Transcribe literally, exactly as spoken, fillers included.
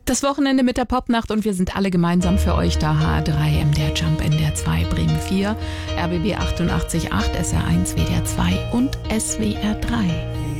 Das Wochenende mit der Popnacht und wir sind alle gemeinsam für euch da. H drei, M D R Jump, N D R zwei, Bremen vier, R B B achtundachtzig Komma acht, S R eins, W D R zwei und S W R drei.